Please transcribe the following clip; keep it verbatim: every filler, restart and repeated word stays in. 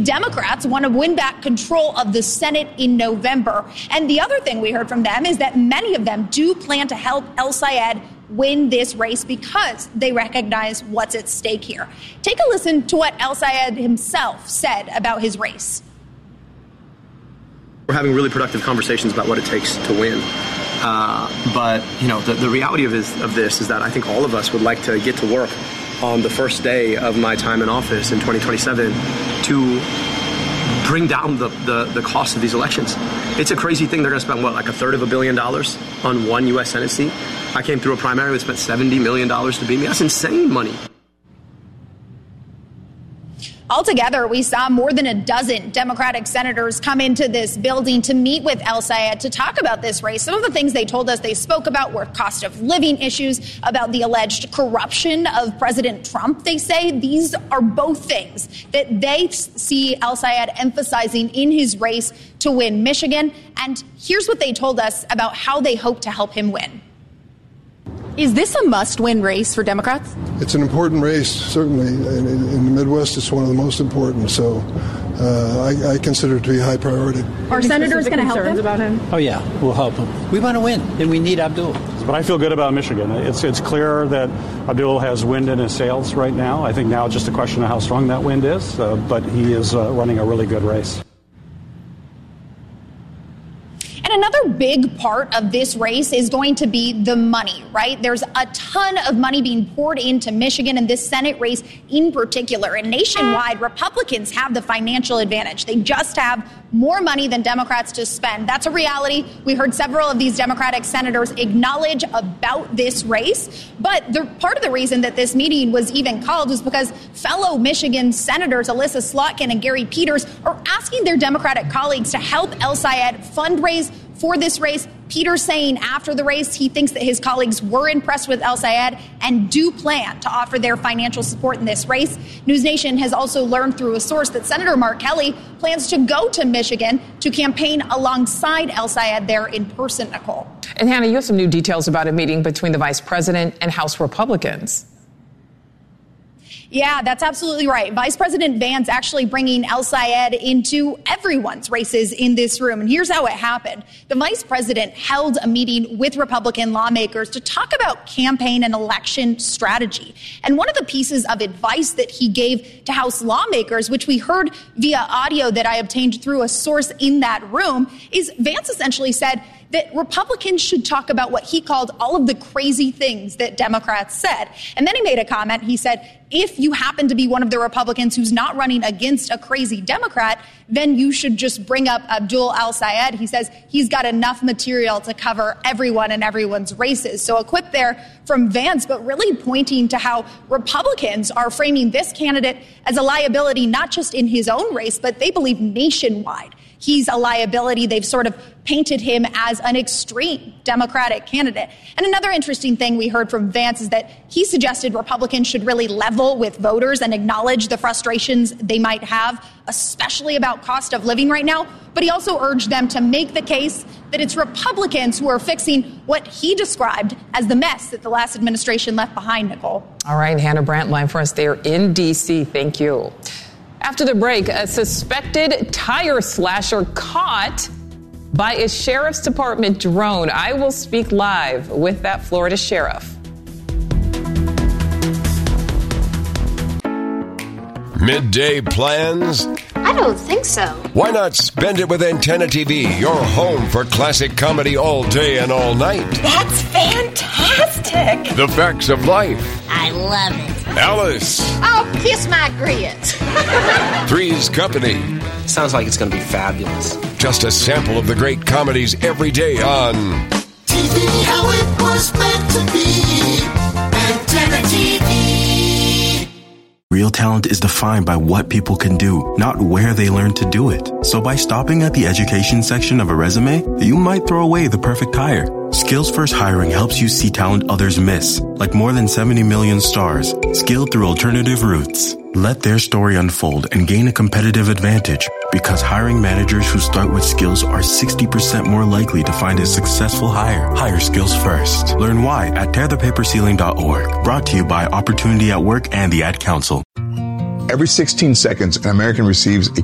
Democrats want to win back control of the Senate in November. And the other thing we heard from them is that many of them do plan to help El-Sayed win this race because they recognize what's at stake here. Take a listen to what El-Sayed himself said about his race. We're having really productive conversations about what it takes to win. Uh, but, you know, the, the reality of, is, of this is that I think all of us would like to get to work on the first day of my time in office in twenty twenty-seven to bring down the, the, the cost of these elections. It's a crazy thing. They're going to spend, what, like a third of a billion dollars on one U S Senate seat? I came through a primary that spent seventy million dollars to beat me. That's insane money. Altogether, we saw more than a dozen Democratic senators come into this building to meet with El-Sayed to talk about this race. Some of the things they told us they spoke about were cost of living issues, about the alleged corruption of President Trump. They say these are both things that they see El-Sayed emphasizing in his race to win Michigan. And here's what they told us about how they hope to help him win. Is this a must-win race for Democrats? It's an important race, certainly. In, in the Midwest, it's one of the most important. So uh, I, I consider it to be a high priority. Are senators going to help him? About him? Oh, yeah, we'll help him. We want to win, and we need Abdul. But I feel good about Michigan. It's it's clear that Abdul has wind in his sails right now. I think now it's just a question of how strong that wind is, uh, but he is uh, running a really good race. And another big part of this race is going to be the money, right? There's a ton of money being poured into Michigan and this Senate race in particular. And nationwide, Republicans have the financial advantage. They just have more money than Democrats to spend. That's a reality. We heard several of these Democratic senators acknowledge about this race. But the part of the reason that this meeting was even called was because fellow Michigan senators Elissa Slotkin and Gary Peters are asking their Democratic colleagues to help El-Sayed fundraise for this race. Peters saying after the race he thinks that his colleagues were impressed with El-Sayed and do plan to offer their financial support in this race. News Nation has also learned through a source that Senator Mark Kelly plans to go to Michigan to campaign alongside El-Sayed there in person, Nicole. And Hannah, you have some new details about a meeting between the vice president and House Republicans. Yeah, that's absolutely right. Vice President Vance actually bringing El-Sayed into everyone's races in this room. And here's how it happened. The vice president held a meeting with Republican lawmakers to talk about campaign and election strategy. And one of the pieces of advice that he gave to House lawmakers, which we heard via audio that I obtained through a source in that room, is Vance essentially said that Republicans should talk about what he called all of the crazy things that Democrats said. And then he made a comment. He said, if you happen to be one of the Republicans who's not running against a crazy Democrat, then you should just bring up Abdul El-Sayed. He says he's got enough material to cover everyone and everyone's races. So a quip there from Vance, but really pointing to how Republicans are framing this candidate as a liability, not just in his own race, but they believe nationwide. He's a liability. They've sort of painted him as an extreme Democratic candidate. And another interesting thing we heard from Vance is that he suggested Republicans should really level with voters and acknowledge the frustrations they might have, especially about cost of living right now. But he also urged them to make the case that it's Republicans who are fixing what he described as the mess that the last administration left behind, Nicole. All right, Hannah Brandt, line for us there in D C. Thank you. After the break, a suspected tire slasher caught by a sheriff's department drone. I will speak live with that Florida sheriff. Midday plans? I don't think so. Why not spend it with Antenna T V, your home for classic comedy all day and all night? That's fantastic. The facts of life. I love it. Alice. Oh, kiss my grits. Three's Company. Sounds like it's going to be fabulous. Just a sample of the great comedies every day on T V, how it was meant to be. Antenna T V. Real talent is defined by what people can do, not where they learn to do it. So by stopping at the education section of a resume, you might throw away the perfect hire. Skills First Hiring helps you see talent others miss, like more than seventy million stars, skilled through alternative routes. Let their story unfold and gain a competitive advantage, because hiring managers who start with skills are sixty percent more likely to find a successful hire. Hire skills first. Learn why at tear the paper ceiling dot org. Brought to you by Opportunity at Work and the Ad Council. Every sixteen seconds, an American receives a